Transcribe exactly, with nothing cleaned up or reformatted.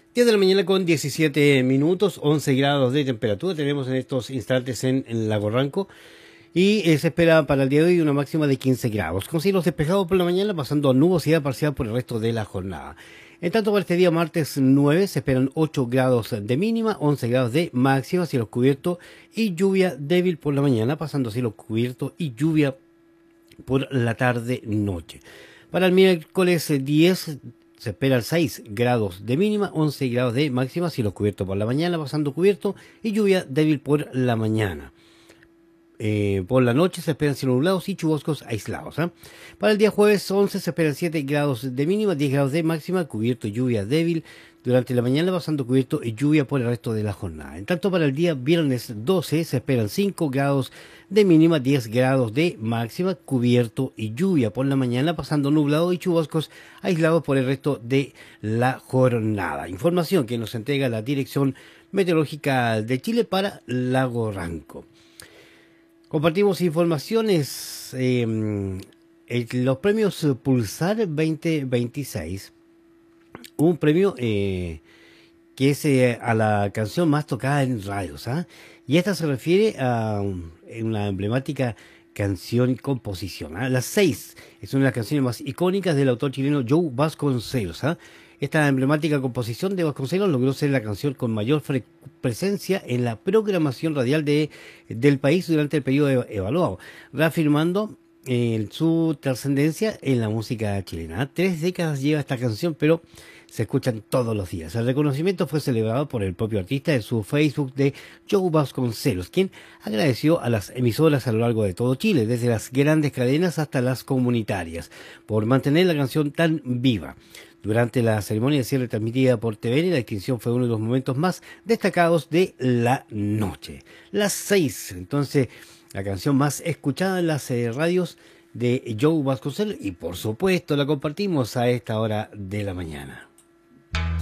diez de la mañana con diecisiete minutos, once grados de temperatura tenemos en estos instantes en, en Lago Ranco y eh, se espera para el día de hoy una máxima de quince grados, con cielos despejados por la mañana pasando a nubosidad parcial por el resto de la jornada. En tanto, para este día martes nueve se esperan ocho grados de mínima, once grados de máxima, cielos cubiertos y lluvia débil por la mañana, pasando a cielos cubiertos y lluvia por la tarde-noche. Para el miércoles diez se esperan seis grados de mínima, once grados de máxima, cielo cubierto por la mañana, pasando cubierto y lluvia débil por la mañana. Eh, por la noche se esperan cielos nublados y chubascos aislados. ¿eh? Para el día jueves once se esperan siete grados de mínima, diez grados de máxima, cubierto y lluvia débil durante la mañana, pasando cubierto y lluvia por el resto de la jornada. En tanto, para el día viernes doce se esperan cinco grados de mínima, diez grados de máxima, cubierto y lluvia por la mañana, pasando nublado y chubascos aislados por el resto de la jornada. Información que nos entrega la Dirección Meteorológica de Chile para Lago Ranco. Compartimos informaciones, eh, los premios Pulsar veinte veintiséis, un premio eh, que es eh, a la canción más tocada en radios, ¿ah? Y esta se refiere a una emblemática canción y composición. ¿ah? Las seis es una de las canciones más icónicas del autor chileno Joe Vasconcelos. ¿ah? Esta emblemática composición de Vasconcelos logró ser la canción con mayor presencia en la programación radial de, del país durante el periodo evaluado, reafirmando eh, su trascendencia en la música chilena. Tres décadas lleva esta canción, pero se escuchan todos los días. El reconocimiento fue celebrado por el propio artista en su Facebook de Joe Vasconcelos, quien agradeció a las emisoras a lo largo de todo Chile, desde las grandes cadenas hasta las comunitarias, por mantener la canción tan viva. Durante la ceremonia de cierre transmitida por T V N, la distinción fue uno de los momentos más destacados de la noche. Las seis, entonces, la canción más escuchada en las eh, radios de Joe Vasconcelos y por supuesto la compartimos a esta hora de la mañana.